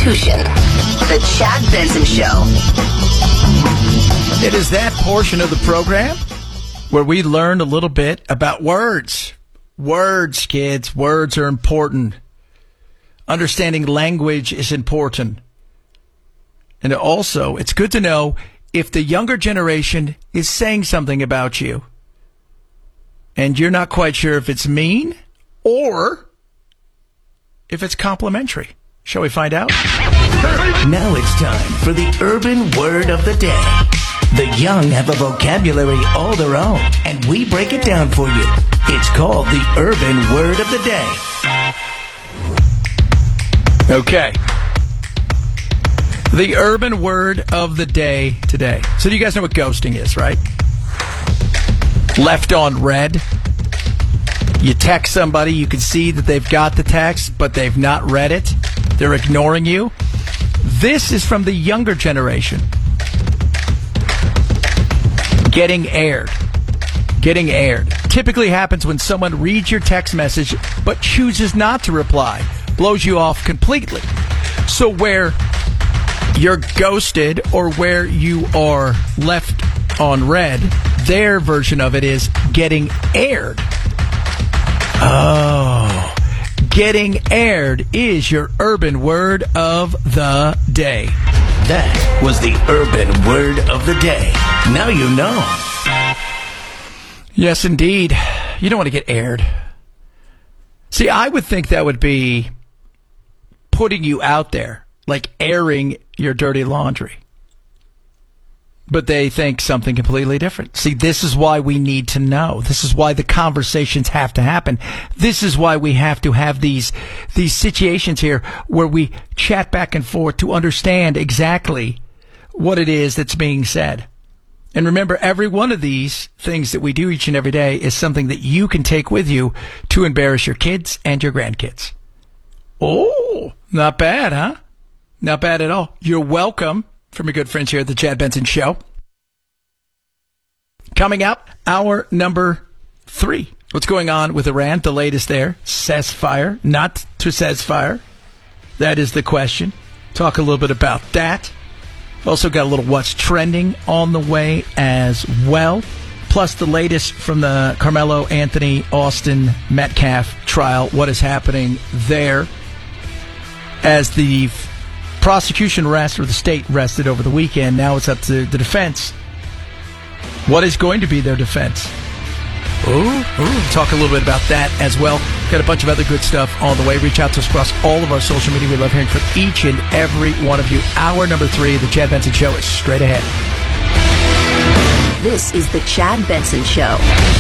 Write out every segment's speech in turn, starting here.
institution. The Chad Benson Show. It is that portion of the program where we learn a little bit about words. Words, kids. Words are important. Understanding language is important. And also, it's good to know if the younger generation is saying something about you and you're not quite sure if it's mean or if it's complimentary. Shall we find out? Now it's time for the urban word of the day. The young have a vocabulary all their own, and we break it down for you. It's called the urban word of the day. Okay. The urban word of the day today. So do you guys know what ghosting is, right? Left on red. You text somebody, you can see that they've got the text, but they've not read it. They're ignoring you. This is from the younger generation. Getting aired. Getting aired. Typically happens when someone reads your text message but chooses not to reply. Blows you off completely. So where you're ghosted or where you are left on red, their version of it is getting aired. Oh, getting aired is your urban word of the day. That was the urban word of the day. Now you know. Yes, indeed. You don't want to get aired. See, I would think that would be putting you out there, like airing your dirty laundry. But they think something completely different. See, this is why we need to know. This is why the conversations have to happen. This is why we have to have these situations here where we chat back and forth to understand exactly what it is that's being said. And remember, every one of these things that we do each and every day is something that you can take with you to embarrass your kids and your grandkids. Oh, not bad, huh? Not bad at all. You're welcome. From your good friends here at the Chad Benson Show. Coming up, hour number 3. What's going on with Iran? The latest there. Ceasefire, not to ceasefire. That is the question. Talk a little bit about that. Also got a little what's trending on the way as well. Plus the latest from the Carmelo Anthony Austin Metcalf trial. What is happening there as the prosecution rests, or the state rested over the weekend. Now it's up to the defense. What is going to be their defense? Talk a little bit about that as well. Got a bunch of other good stuff on the way. Reach out to us across all of our social media. We love hearing from each and every one of you. Hour number 3 of the Chad Benson Show is straight ahead. This is the Chad Benson Show.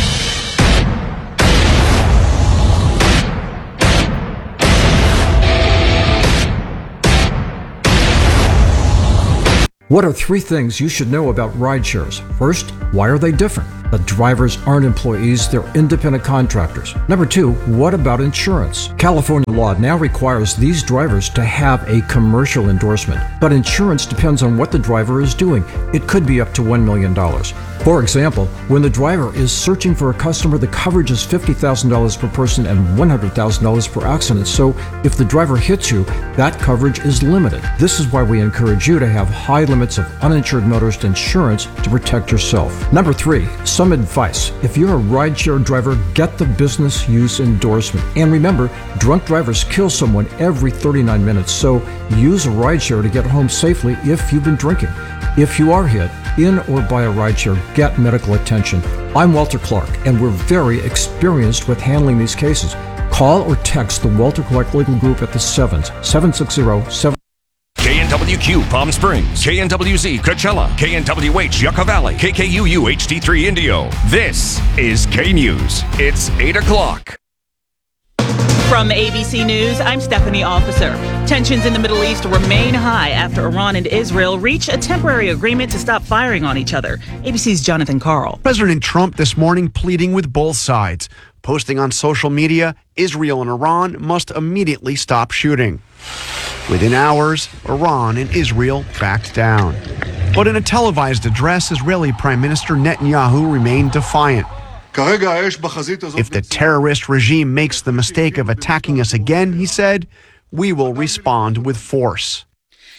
What are 3 things you should know about rideshares? First, why are they different? The drivers aren't employees, they're independent contractors. Number 2, what about insurance? California law now requires these drivers to have a commercial endorsement, but insurance depends on what the driver is doing. It could be up to $1 million. For example, when the driver is searching for a customer, the coverage is $50,000 per person and $100,000 per accident. So if the driver hits you, that coverage is limited. This is why we encourage you to have high limits of uninsured motorist insurance to protect yourself. Number 3, some advice. If you're a rideshare driver, get the business use endorsement. And remember, drunk drivers kill someone every 39 minutes, so use a rideshare to get home safely if you've been drinking. If you are hit in or by a rideshare, get medical attention. I'm Walter Clark, and we're very experienced with handling these cases. Call or text the Walter Clark Legal Group at the 760-7... KNWQ Palm Springs, KNWZ Coachella, KNWH Yucca Valley, KKUU HD3 Indio. This is K News. It's 8 o'clock. From ABC News, I'm Stephanie Officer. Tensions in the Middle East remain high after Iran and Israel reach a temporary agreement to stop firing on each other. ABC's Jonathan Karl. President Trump this morning pleading with both sides, posting on social media, Israel and Iran must immediately stop shooting. Within hours, Iran and Israel backed down. But in a televised address, Israeli Prime Minister Netanyahu remained defiant. If the terrorist regime makes the mistake of attacking us again, he said, we will respond with force.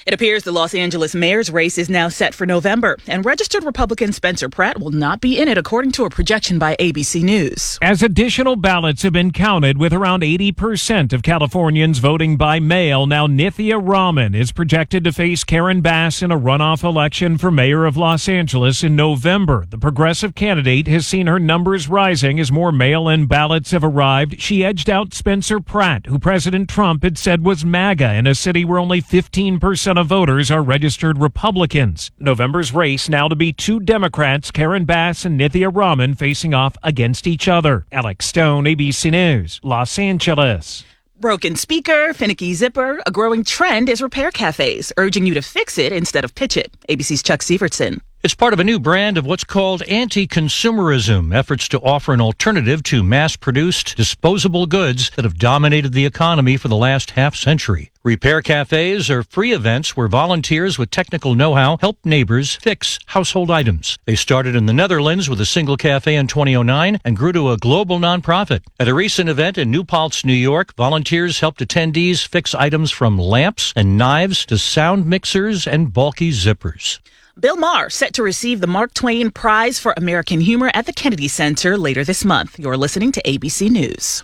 It appears the Los Angeles mayor's race is now set for November, and registered Republican Spencer Pratt will not be in it, according to a projection by ABC News. As additional ballots have been counted, with around 80% of Californians voting by mail, now Nithya Raman is projected to face Karen Bass in a runoff election for mayor of Los Angeles in November. The progressive candidate has seen her numbers rising as more mail-in ballots have arrived. She edged out Spencer Pratt, who President Trump had said was MAGA, in a city where only 15% of voters are registered Republicans. November's race now to be two Democrats, Karen Bass and Nithya Raman, facing off against each other. Alex Stone, ABC News, Los Angeles. Broken speaker, finicky zipper, a growing trend is repair cafes, urging you to fix it instead of pitch it. ABC's Chuck Sievertson. It's part of a new brand of what's called anti-consumerism, efforts to offer an alternative to mass-produced, disposable goods that have dominated the economy for the last half-century. Repair cafes are free events where volunteers with technical know-how help neighbors fix household items. They started in the Netherlands with a single cafe in 2009 and grew to a global nonprofit. At a recent event in New Paltz, New York, volunteers helped attendees fix items from lamps and knives to sound mixers and bulky zippers. Bill Maher set to receive the Mark Twain Prize for American Humor at the Kennedy Center later this month. You're listening to ABC News.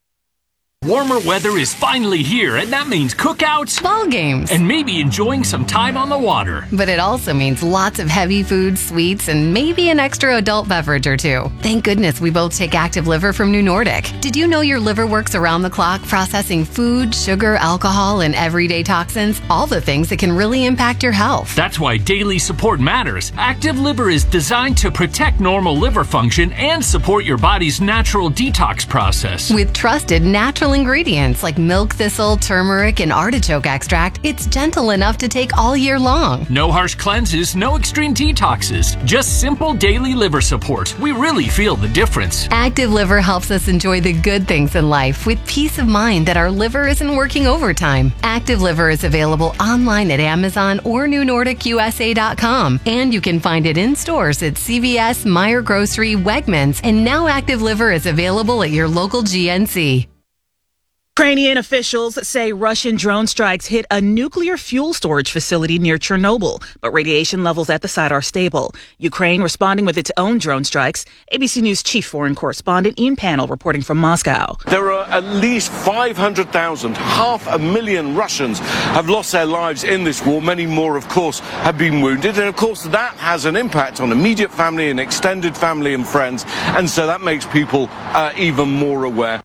Warmer weather is finally here, and that means cookouts, ball games, and maybe enjoying some time on the water. But it also means lots of heavy food, sweets, and maybe an extra adult beverage or two. Thank goodness we both take Active Liver from New Nordic. Did you know your liver works around the clock, processing food, sugar, alcohol, and everyday toxins? All the things that can really impact your health. That's why daily support matters. Active Liver is designed to protect normal liver function and support your body's natural detox process. With trusted natural ingredients like milk thistle, turmeric, and artichoke extract, it's gentle enough to take all year long. No harsh cleanses, no extreme detoxes, just simple daily liver support. We really feel the difference. Active Liver helps us enjoy the good things in life with peace of mind that our liver isn't working overtime. Active Liver is available online at Amazon or NewNordicUSA.com, and you can find it in stores at CVS, Meijer Grocery, Wegmans, and now Active Liver is available at your local GNC. Ukrainian officials say Russian drone strikes hit a nuclear fuel storage facility near Chernobyl, but radiation levels at the site are stable. Ukraine responding with its own drone strikes. ABC News chief foreign correspondent Ian Pannell reporting from Moscow. There are at least 500,000, 500,000 Russians have lost their lives in this war. Many more, of course, have been wounded. And, of course, that has an impact on immediate family and extended family and friends. And so that makes people even more aware.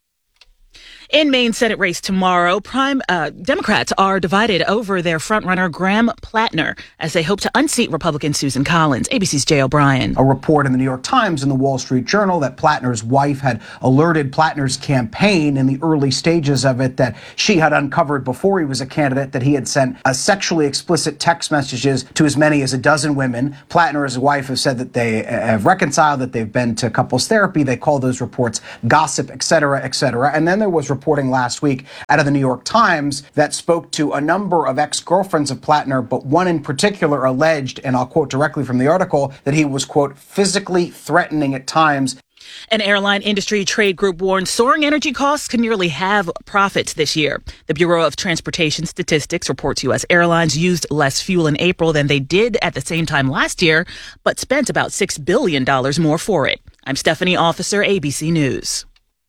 In Maine Senate race tomorrow, Democrats are divided over their frontrunner Graham Plattner as they hope to unseat Republican Susan Collins. ABC's Jay O'Brien. A report in the New York Times and the Wall Street Journal that Plattner's wife had alerted Plattner's campaign in the early stages of it that she had uncovered before he was a candidate that he had sent sexually explicit text messages to as many as a dozen women. Plattner and his wife have said that they have reconciled, that they've been to couples therapy. They call those reports gossip, et cetera, et cetera. And then there was reporting last week out of the New York Times that spoke to a number of ex-girlfriends of Plattner, but one in particular alleged, and I'll quote directly from the article, that he was, quote, physically threatening at times. An airline industry trade group warns soaring energy costs could nearly halve profits this year. The Bureau of Transportation Statistics reports U.S. airlines used less fuel in April than they did at the same time last year, but spent about $6 billion more for it. I'm Stephanie Officer, ABC News.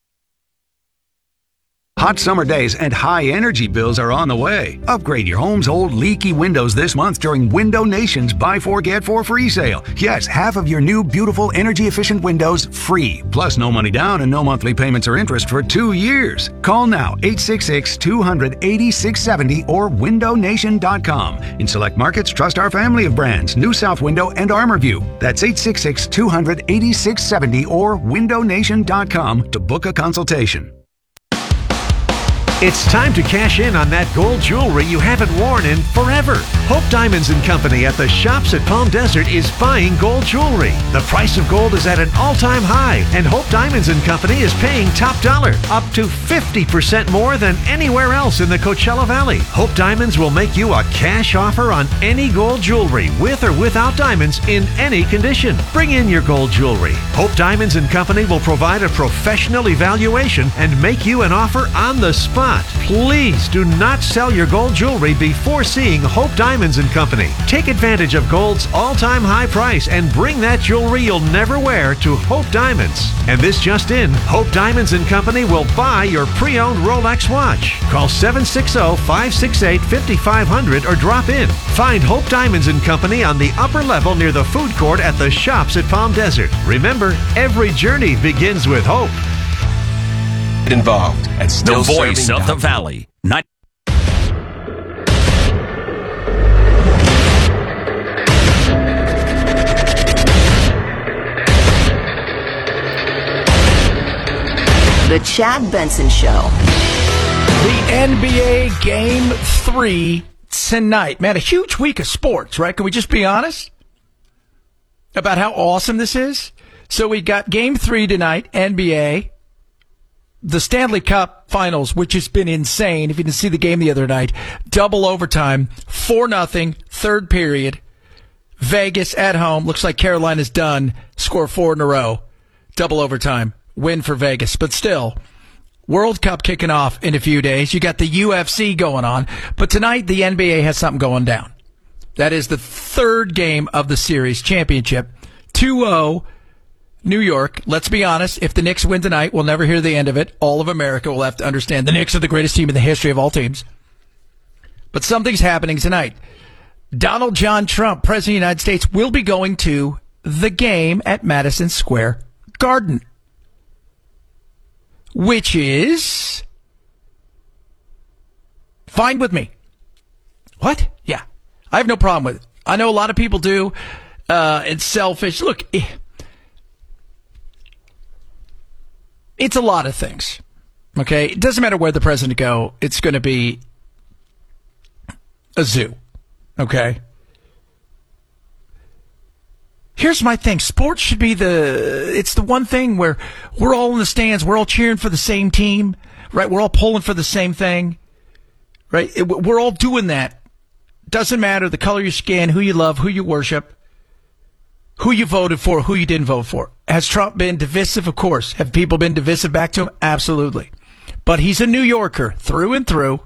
Hot summer days and high energy bills are on the way. Upgrade your home's old leaky windows this month during Window Nation's Buy 4 Get 4 free sale. Yes, half of your new beautiful energy efficient windows free. Plus no money down and no monthly payments or interest for 2 years. Call now 866-200-8670 or windownation.com. In select markets, trust our family of brands, New South Window and ArmorView. That's 866-200-8670 or windownation.com to book a consultation. It's time to cash in on that gold jewelry you haven't worn in forever. Hope Diamonds & Company at the Shops at Palm Desert is buying gold jewelry. The price of gold is at an all-time high, and Hope Diamonds & Company is paying top dollar, up to 50% more than anywhere else in the Coachella Valley. Hope Diamonds will make you a cash offer on any gold jewelry, with or without diamonds, in any condition. Bring in your gold jewelry. Hope Diamonds & Company will provide a professional evaluation and make you an offer on the spot. not. Please do not sell your gold jewelry before seeing Hope Diamonds and Company. Take advantage of gold's all-time high price and bring that jewelry you'll never wear to Hope Diamonds. And this just in, Hope Diamonds and Company will buy your pre-owned Rolex watch. Call 760-568-5500 or drop in. Find Hope Diamonds and Company on the upper level near the food court at the Shops at Palm Desert. Remember, every journey begins with hope. Involved and still the voice of the valley. The Chad Benson Show. The NBA Game 3 tonight. Man, a huge week of sports, right? Can we just be honest about how awesome this is? So we got Game 3 tonight, NBA. The Stanley Cup Finals, which has been insane. If you didn't see the game the other night, double overtime, 4-0, third period. Vegas at home. Looks like Carolina's done. Score 4 in a row. Double overtime. Win for Vegas. But still, World Cup kicking off in a few days. You got the UFC going on. But tonight, the NBA has something going down. That is the third game of the series championship. 2-0. New York, let's be honest, if the Knicks win tonight, we'll never hear the end of it. All of America will have to understand the Knicks are the greatest team in the history of all teams. But something's happening tonight. Donald John Trump, President of the United States, will be going to the game at Madison Square Garden, which is fine with me. What? Yeah. I have no problem with it. I know a lot of people do. It's selfish. Look, it's a lot of things, okay? It doesn't matter where the president go. It's going to be a zoo, okay? Here's my thing. Sports should be it's the one thing where we're all in the stands. We're all cheering for the same team, right? We're all pulling for the same thing, right? We're all doing that. Doesn't matter the color of your skin, who you love, who you worship, who you voted for, who you didn't vote for. Has Trump been divisive? Of course. Have people been divisive back to him? Absolutely. But he's a New Yorker through and through.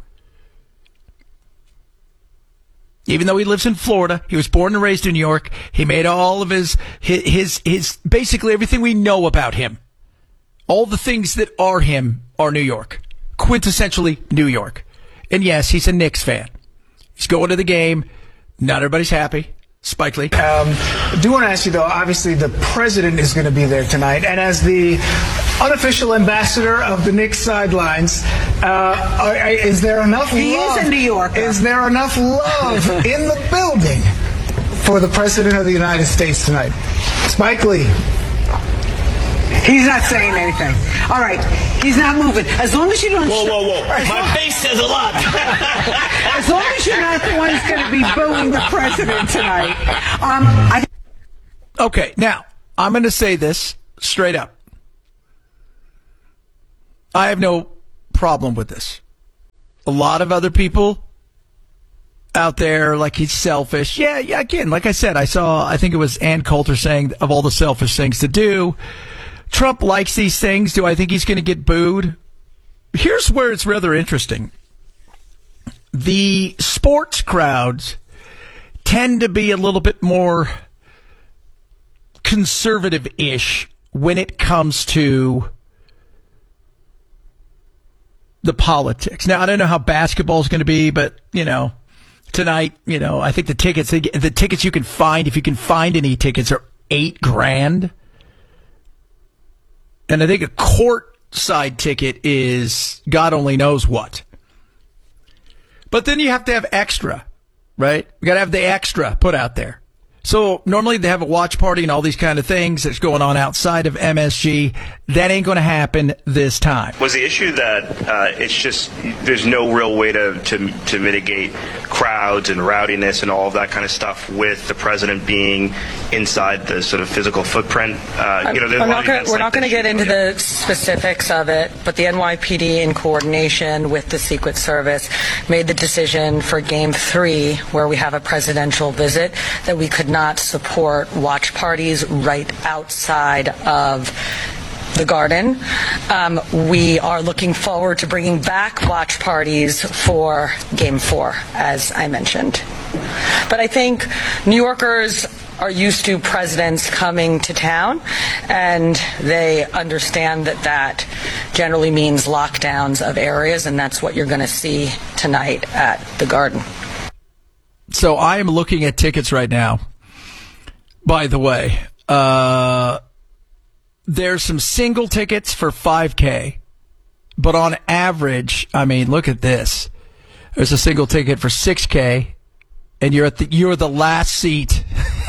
Even though he lives in Florida, he was born and raised in New York. He made all of his basically everything we know about him. All the things that are him are New York. Quintessentially New York. And yes, he's a Knicks fan. He's going to the game. Not everybody's happy. Spike Lee. I do want to ask you, though, obviously the president is going to be there tonight. And as the unofficial ambassador of the Knicks sidelines, is there enough love? He is a New Yorker. Is there enough love in the building for the president of the United States tonight? Spike Lee. He's not saying anything. All right. He's not moving. As long as you don't... Whoa. My face says a lot. As long as you're not the one who's going to be booing the president tonight. Okay, now, I'm going to say this straight up. I have no problem with this. A lot of other people out there, like he's selfish. Yeah, again, like I said, I think it was Ann Coulter saying of all the selfish things to do. Trump likes these things. Do I think he's going to get booed? Here's where it's rather interesting. The sports crowds tend to be a little bit more conservative-ish when it comes to the politics. Now, I don't know how basketball is going to be, but, tonight, I think the tickets you can find, if you can find any tickets, are $8,000. And I think a court-side ticket is God only knows what. But then you have to have extra, right? You got to have the extra put out there. So normally they have a watch party and all these kind of things that's going on outside of MSG. That ain't going to happen this time. Was the issue that it's just there's no real way to mitigate crowds and rowdiness and all of that kind of stuff with the president being inside the sort of physical footprint? We're not going to get into the specifics of it, but the NYPD, in coordination with the Secret Service, made the decision for Game 3, where we have a presidential visit, that we could not support watch parties right outside of the Garden. We are looking forward to bringing back watch parties for Game 4, as I mentioned. But I think New Yorkers are used to presidents coming to town, and they understand that that generally means lockdowns of areas, and that's what you're going to see tonight at the Garden. So I am looking at tickets right now. By the way, there's some single tickets for $5,000, but on average, I mean, look at this. There's a single ticket for $6,000, and you're the last seat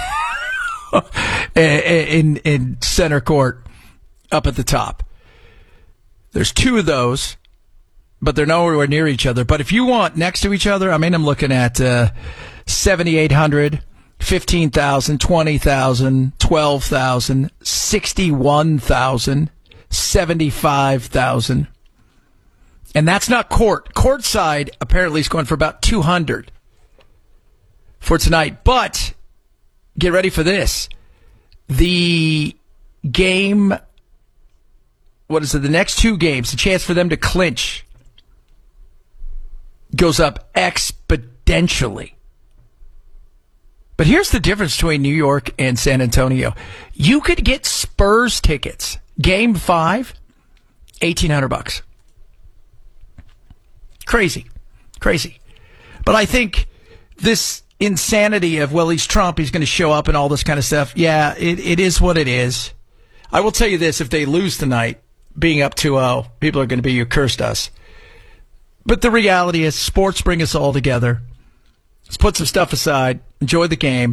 in center court up at the top. There's two of those, but they're nowhere near each other. But if you want next to each other, I mean, I'm looking at $7,800, $15,000, $20,000, $12,000, $61,000, $75,000. And that's not court. Courtside apparently is going for about $200 for tonight. But get ready for this. The game, the next two games, the chance for them to clinch goes up exponentially. But here's the difference between New York and San Antonio. You could get Spurs tickets, Game 5, $1,800. Crazy. But I think this insanity of, well, he's Trump, he's going to show up and all this kind of stuff. Yeah, it is what it is. I will tell you this, if they lose tonight, being up 2-0, people are going to be, you cursed us. But the reality is, sports bring us all together. Let's put some stuff aside, enjoy the game.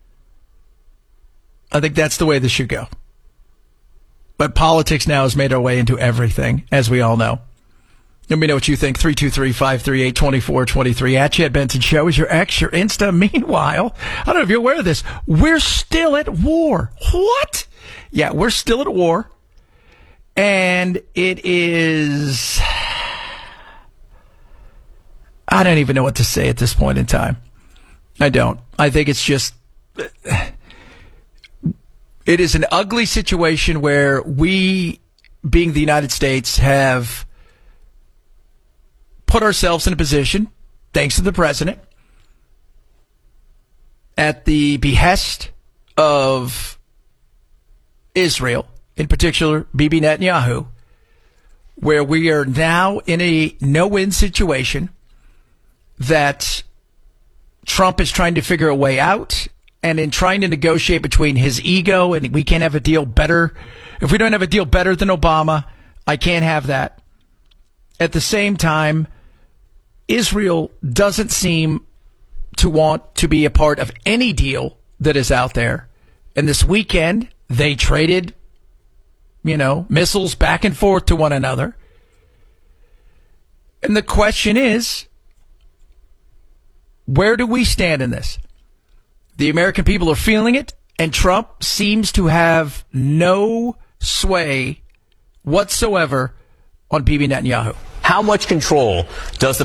I think that's the way this should go. But politics now has made our way into everything, as we all know. Let me know what you think. 323-538-2423 at Chad Benson Show is your X, your Insta. Meanwhile, I don't know if you're aware of this. We're still at war. What? Yeah, we're still at war. And it is... I don't even know what to say at this point in time. I don't. I think it's just... It is an ugly situation where we, being the United States, have put ourselves in a position, thanks to the president, at the behest of Israel, in particular Bibi Netanyahu, where we are now in a no-win situation that Trump is trying to figure a way out, and in trying to negotiate between his ego and we can't have a deal better. If we don't have a deal better than Obama, I can't have that. At the same time, Israel doesn't seem to want to be a part of any deal that is out there. And this weekend, they traded, missiles back and forth to one another. And the question is, where do we stand in this? The American people are feeling it, and Trump seems to have no sway whatsoever on Bibi Netanyahu. How much control does the